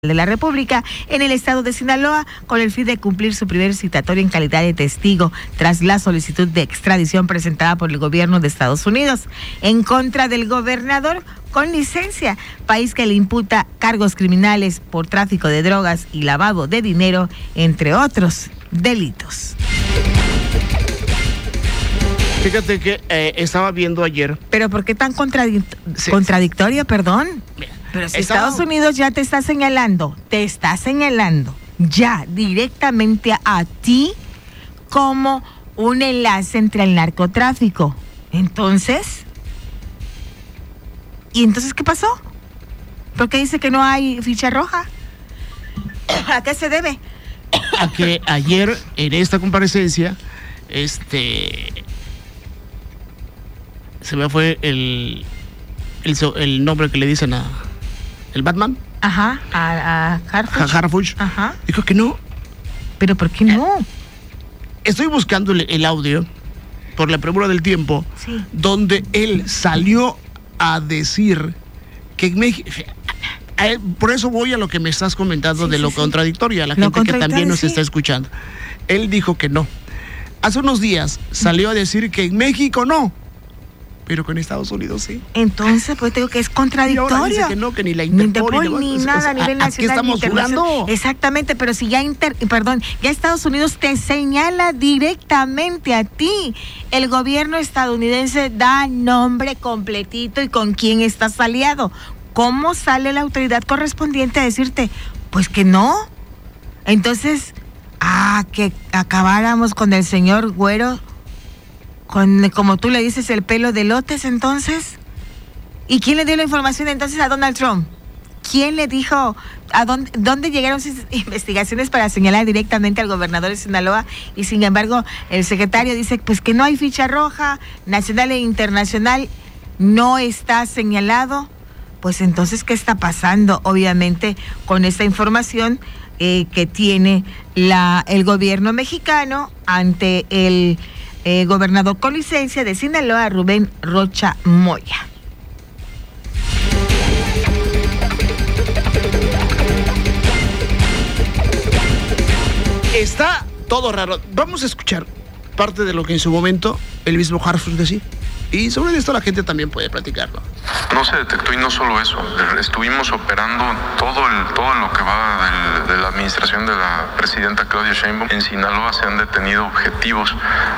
de la República en el estado de Sinaloa con el fin de cumplir su primer citatorio en calidad de testigo tras la solicitud de extradición presentada por el gobierno de Estados Unidos en contra del gobernador con licencia, país que le imputa cargos criminales por tráfico de drogas y lavado de dinero, entre otros delitos. Fíjate que estaba viendo ayer. ¿Pero por qué tan contradictorio, perdón? Pero si Estados Unidos ya te está señalando ya directamente a ti como un enlace entre el narcotráfico. Entonces, qué pasó? ¿Por qué dice que no hay ficha roja? ¿A qué se debe? A que ayer en esta comparecencia, se me fue el nombre que le dicen a el Batman. Ajá, a Harfuch. Ajá. Dijo que no. ¿Pero por qué no? Estoy buscando el audio por la premura del tiempo, sí, donde él salió a decir que en México. Por eso voy a lo que me estás comentando de lo contradictorio, a la gente que también nos está escuchando. Él dijo que no. Hace unos días salió a decir que en México no, pero que en Estados Unidos sí. Entonces, pues te digo que es contradictorio. Y ahora dice que no, que ni la Interpol ni nada a nivel nacional. ¿A qué estamos jugando? Exactamente, pero si ya Estados Unidos te señala directamente a ti, el gobierno estadounidense da nombre completito y con quién estás aliado. ¿Cómo sale la autoridad correspondiente a decirte, pues que no? Entonces, que acabáramos con el señor Güero, como tú le dices, el pelo de lotes, entonces. ¿Y quién le dio la información entonces a Donald Trump? ¿Quién le dijo dónde llegaron sus investigaciones para señalar directamente al gobernador de Sinaloa? Y sin embargo, el secretario dice pues que no hay ficha roja, nacional e internacional, no está señalado. Pues entonces, ¿qué está pasando? Obviamente, con esta información que tiene el gobierno mexicano ante el gobernador con licencia de Sinaloa, Rubén Rocha Moya. Está todo raro. Vamos a escuchar parte de lo que en su momento el mismo Harfuch decía. Y sobre esto la gente también puede platicarlo. No se detectó, y no solo eso, estuvimos operando todo lo que va de la administración de la presidenta Claudia Sheinbaum. En Sinaloa se han detenido objetivos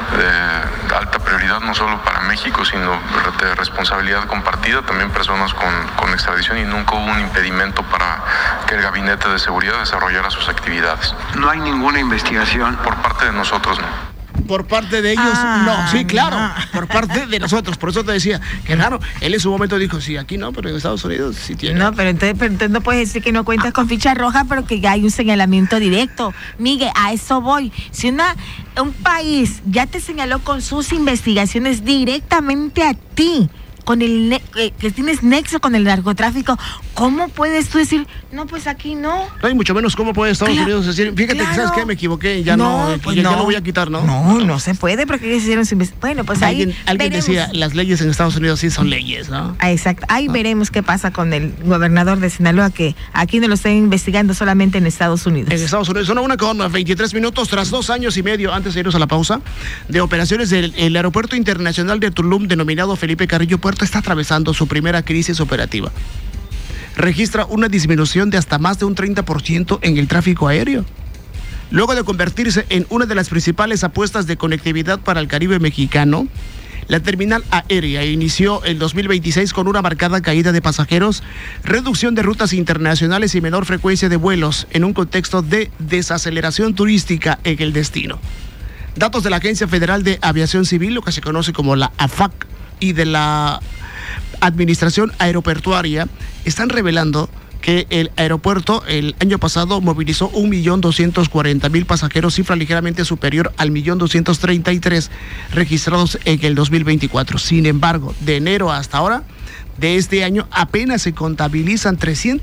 de alta prioridad, no solo para México, sino de responsabilidad compartida, también personas con extradición, y nunca hubo un impedimento para que el Gabinete de Seguridad desarrollara sus actividades. No hay ninguna investigación. Por parte de nosotros, no. Por parte de ellos, no, sí, claro, no. Por parte de nosotros, por eso te decía, que raro, él en su momento dijo, sí, aquí no, pero en Estados Unidos sí tiene. No, pero entonces no puedes decir que no cuentas con ficha roja, pero que ya hay un señalamiento directo. Miguel, a eso voy. Si un país ya te señaló con sus investigaciones directamente a ti, con que tienes nexo con el narcotráfico, ¿cómo puedes tú decir, no, pues aquí no? No hay mucho menos cómo puede Estados Unidos decir, fíjate que sabes qué, me equivoqué, ya no lo voy a quitar, ¿no? No se puede, porque hicieron su investigación. Bueno, pues alguien decía, las leyes en Estados Unidos sí son leyes, ¿no? Exacto, ahí veremos qué pasa con el gobernador de Sinaloa, que aquí no lo están investigando solamente en Estados Unidos. En Estados Unidos, son 1:23 tras 2 años y medio, antes de irnos a la pausa, de operaciones del aeropuerto internacional de Tulum, denominado Felipe Carrillo Puerto, está atravesando su primera crisis operativa. Registra una disminución de hasta más de un 30% en el tráfico aéreo. Luego de convertirse en una de las principales apuestas de conectividad para el Caribe mexicano, la terminal aérea inició el 2026 con una marcada caída de pasajeros, reducción de rutas internacionales y menor frecuencia de vuelos en un contexto de desaceleración turística en el destino. Datos de la Agencia Federal de Aviación Civil, lo que se conoce como la AFAC, y de la Administración Aeroportuaria, están revelando que el aeropuerto el año pasado movilizó 1.240.000 pasajeros, cifra ligeramente superior al 1.233.000 registrados en el 2024. Sin embargo, de enero hasta ahora, de este año, apenas se contabilizan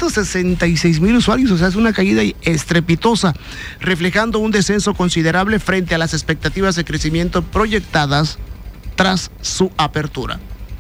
366.000 usuarios, o sea, es una caída estrepitosa, reflejando un descenso considerable frente a las expectativas de crecimiento proyectadas tras su apertura.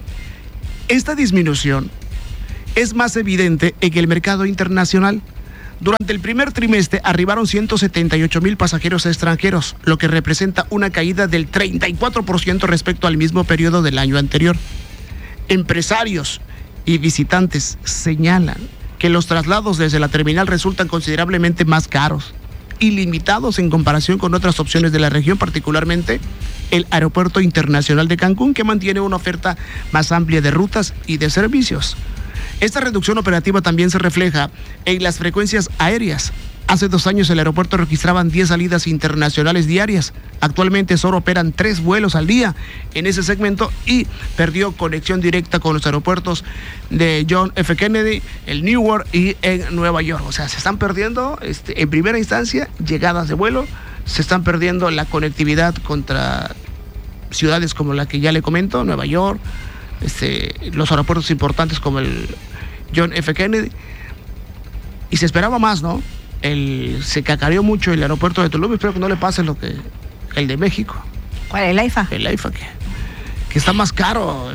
Esta disminución es más evidente en el mercado internacional, Durante el primer trimestre arribaron 178,000 pasajeros extranjeros, lo que representa una caída del 34% respecto al mismo periodo del año anterior. Empresarios y visitantes señalan que los traslados desde la terminal resultan considerablemente más caros y limitados en comparación con otras opciones de la región, particularmente el Aeropuerto Internacional de Cancún, que mantiene una oferta más amplia de rutas y de servicios. Esta reducción operativa también se refleja en las frecuencias aéreas. Hace 2 años el aeropuerto registraban 10 salidas internacionales diarias. Actualmente solo operan 3 vuelos al día en ese segmento y perdió conexión directa con los aeropuertos de John F. Kennedy, el Newark y en Nueva York. O sea, se están perdiendo en primera instancia llegadas de vuelo, se están perdiendo la conectividad contra ciudades como la que ya le comento, Nueva York, los aeropuertos importantes como el John F. Kennedy, y se esperaba más, ¿no? Se cacareó mucho el aeropuerto de Tulum. Espero que no le pase lo que el de México. ¿Cuál? ¿El AIFA? El AIFA, que está más caro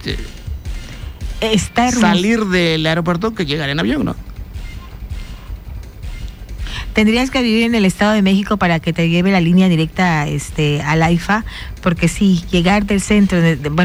está salir del aeropuerto que llegar en avión, ¿no? Tendrías que vivir en el Estado de México para que te lleve la línea directa al AIFA, porque sí, llegar del centro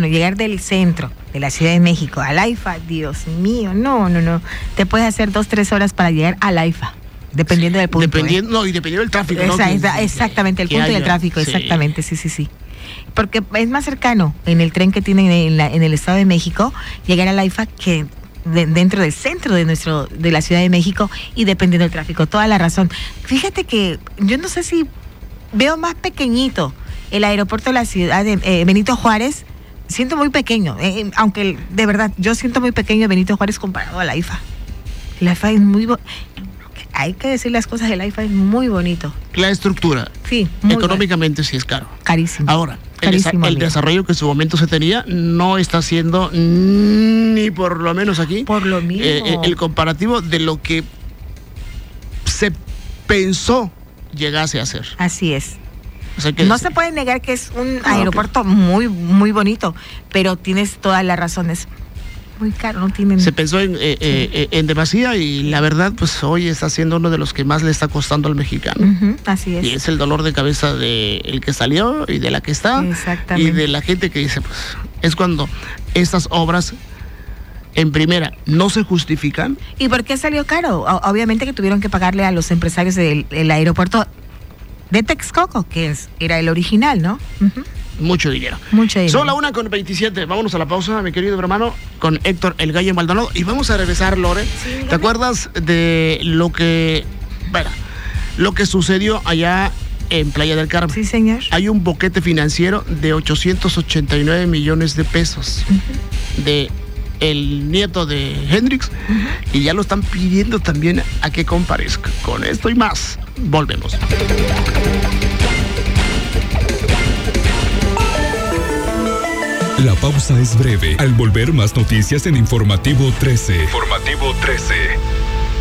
de la Ciudad de México al AIFA, Dios mío, no. Te puedes hacer 2-3 horas para llegar al AIFA, dependiendo del punto. Y dependiendo del tráfico, ¿no? Exactamente, el punto del tráfico, sí. Exactamente, sí. Porque es más cercano en el tren que tienen en el Estado de México llegar al AIFA que dentro del centro de la Ciudad de México, y dependiendo del tráfico. Toda la razón. Fíjate que yo no sé si veo más pequeñito el aeropuerto de la ciudad de Benito Juárez. Siento muy pequeño, aunque de verdad yo siento muy pequeño Benito Juárez comparado a la AIFA. La AIFA es muy hay que decir las cosas, el AIFA es muy bonito. La estructura, sí, económicamente sí es caro. Carísimo. Ahora, carísimo, el desarrollo que en su momento se tenía no está siendo ni por lo menos aquí por lo mismo el comparativo de lo que se pensó llegase a ser. Así es. O sea no se puede negar que es un aeropuerto muy, muy bonito, pero tienes todas las razones. Muy caro, no tienen. Se pensó en demasía, y la verdad, pues hoy está siendo uno de los que más le está costando al mexicano. Así es. Y es el dolor de cabeza del que salió y de la que está. Exactamente. Y de la gente que dice, pues, es cuando estas obras, en primera, no se justifican. ¿Y por qué salió caro? Obviamente que tuvieron que pagarle a los empresarios del aeropuerto de Texcoco, que era el original, ¿no? Mucho dinero. Son la 1:27. Vámonos a la pausa, mi querido hermano, con Héctor El Gallo Maldonado. Y vamos a regresar, Lore. Sí, ¿te acuerdas de lo que sucedió allá en Playa del Carmen? Sí, señor. Hay un boquete financiero de 889 millones de pesos de el nieto de Hendrix, y ya lo están pidiendo también a que comparezca. Con esto y más, volvemos. La pausa es breve. Al volver, más noticias en Informativo 13. Informativo 13.